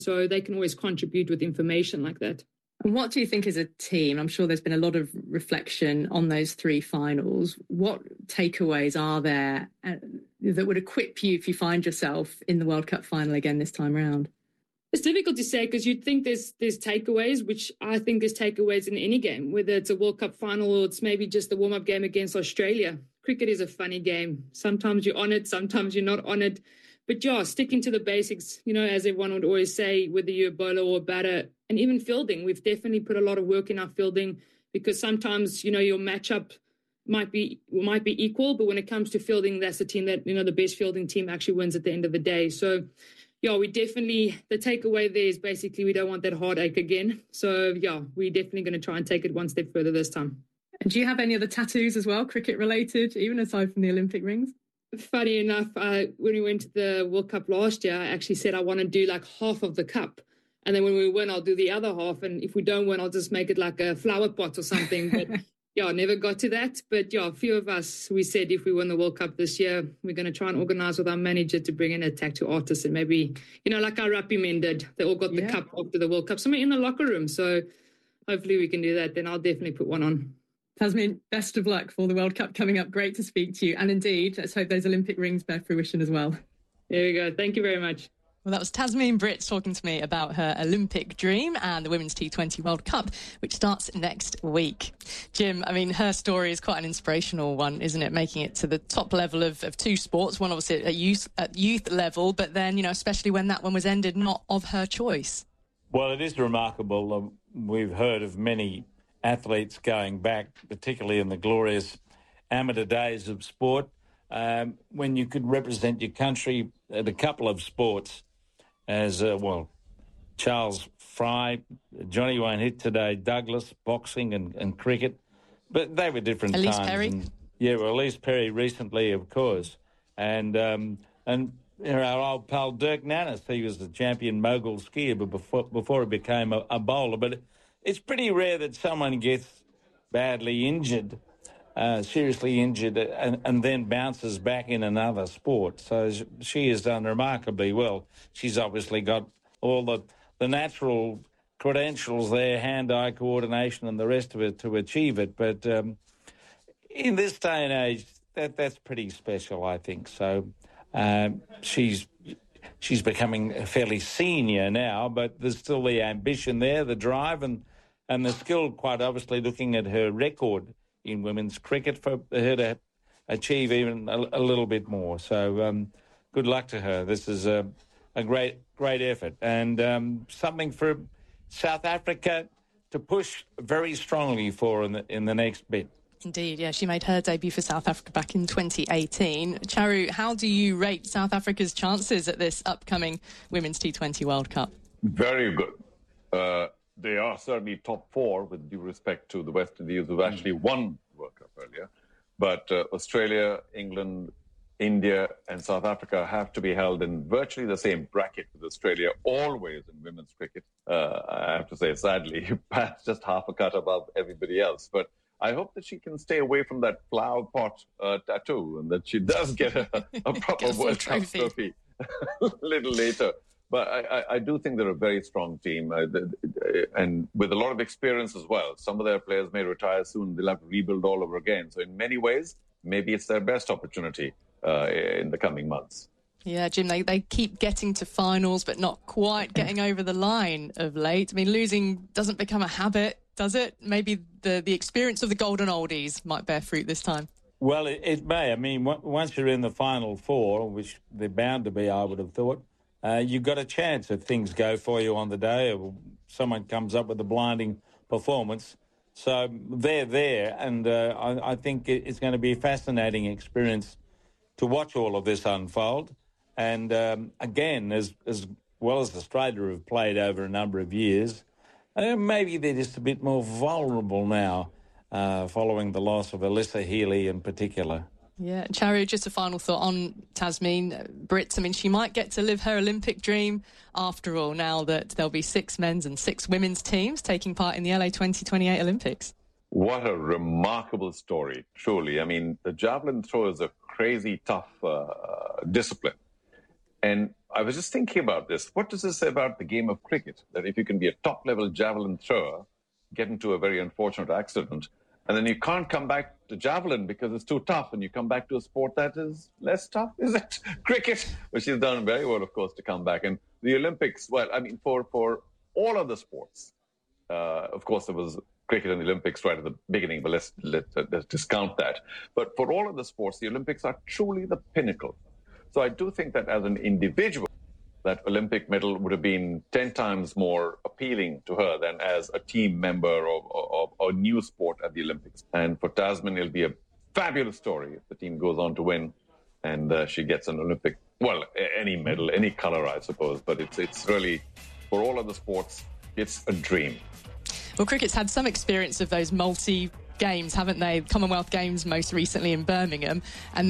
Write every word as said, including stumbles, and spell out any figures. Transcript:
So they can always contribute with information like that. And what do you think as a team? I'm sure there's been a lot of reflection on those three finals. What takeaways are there that would equip you if you find yourself in the World Cup final again this time round? It's difficult to say because you'd think there's there's takeaways, which I think there's takeaways in any game, whether it's a World Cup final or it's maybe just a warm-up game against Australia. Cricket is a funny game. Sometimes you're on it, sometimes you're not on it. But yeah, sticking to the basics, you know, as everyone would always say, whether you're a bowler or a batter, and even fielding. We've definitely put a lot of work in our fielding because sometimes, you know, your matchup might be might be equal, but when it comes to fielding, that's the team that, you know, the best fielding team actually wins at the end of the day. So, yeah, we definitely, the takeaway there is basically we don't want that heartache again. So, yeah, we're definitely going to try and take it one step further this time. And do you have any other tattoos as well, cricket related, even aside from the Olympic rings? Funny enough, uh, when we went to the World Cup last year, I actually said I want to do like half of the cup. And then when we win, I'll do the other half. And if we don't win, I'll just make it like a flower pot or something. But yeah, I never got to that. But yeah, a few of us, we said if we win the World Cup this year, we're going to try and organise with our manager to bring in a tattoo artist. And maybe, you know, like our rugby men did. They all got the yeah. cup after the World Cup. Somewhere in the locker room. So hopefully we can do that. Then I'll definitely put one on. Tasmin, best of luck for the World Cup coming up. Great to speak to you. And indeed, let's hope those Olympic rings bear fruition as well. There we go. Thank you very much. Well, that was Tasmin Britt talking to me about her Olympic dream and the Women's T twenty World Cup, which starts next week. Jim, I mean, her story is quite an inspirational one, isn't it? Making it to the top level of, of two sports, one obviously at youth, at youth level, but then, you know, especially when that one was ended, not of her choice. Well, it is remarkable. Um, we've heard of many athletes going back, particularly in the glorious amateur days of sport, um, when you could represent your country at a couple of sports as, uh, well, Charles Fry, Johnny won't hit today, Douglas, boxing and, and cricket. But they were different Elise times. Perry. And, yeah, well, Elise Perry recently, of course. And um, and you know, our old pal Dirk Nannes, he was the champion mogul skier but before, before he became a, a bowler. But it, it's pretty rare that someone gets badly injured, uh, seriously injured, and, and then bounces back in another sport. So she has done remarkably well. She's obviously got all the, the natural credentials there, hand-eye coordination and the rest of it to achieve it. But um, in this day and age, that that's pretty special, I think. So um, she's she's becoming fairly senior now, but there's still the ambition there, the drive and and the skill, quite obviously, looking at her record in women's cricket for her to achieve even a, a little bit more. So um, good luck to her. This is a, a great, great effort and um, something for South Africa to push very strongly for in the, in the next bit. Indeed, yeah. She made her debut for South Africa back in twenty eighteen. Charu, how do you rate South Africa's chances at this upcoming Women's T twenty World Cup? Very good. Uh, they are certainly top four, with due respect to the West Indies, who've actually won the World Cup earlier. But uh, Australia, England, India and South Africa have to be held in virtually the same bracket with Australia, always in women's cricket. Uh, I have to say, sadly, Pat's just half a cut above everybody else. But I hope that she can stay away from that flower pot uh, tattoo and that she does get a, a proper a World Cup trophy. trophy a little later. But I, I, I do think they're a very strong team uh, and with a lot of experience as well. Some of their players may retire soon. They'll have to rebuild all over again. So in many ways, maybe it's their best opportunity uh, in the coming months. Yeah, Jim, they, they keep getting to finals, but not quite getting over the line of late. I mean, losing doesn't become a habit, does it? Maybe the, the experience of the golden oldies might bear fruit this time. Well, it, it may. I mean, w- once you're in the final four, which they're bound to be, I would have thought, uh, you've got a chance if things go for you on the day or someone comes up with a blinding performance. So they're there, and uh, I, I think it's going to be a fascinating experience to watch all of this unfold. And um, again, as as well as Australia have played over a number of years, uh, maybe they're just a bit more vulnerable now uh, following the loss of Alyssa Healy in particular. Yeah, Charu, just a final thought on Tasmin Britt. I mean, she might get to live her Olympic dream after all, now that there'll be six men's and six women's teams taking part in the L A twenty twenty-eight Olympics. What a remarkable story, truly. I mean, the javelin throw is a crazy tough uh, discipline. And I was just thinking about this. What does this say about the game of cricket? That if you can be a top-level javelin thrower, get into a very unfortunate accident, and then you can't come back to javelin because it's too tough, and you come back to a sport that is less tough, is it? Cricket, which she's done very well, of course, to come back. And the Olympics, well, I mean, for, for all of the sports, uh, of course, there was cricket and the Olympics right at the beginning, but let's, let, let's discount that. But for all of the sports, the Olympics are truly the pinnacle. So I do think that as an individual, that Olympic medal would have been ten times more appealing to her than as a team member of, of, of a new sport at the Olympics. And for Tasman, it'll be a fabulous story if the team goes on to win and uh, she gets an Olympic, well, any medal, any color, I suppose. But it's, it's really, for all of the sports, it's a dream. Well, cricket's had some experience of those multi games, haven't they? Commonwealth Games most recently in Birmingham. And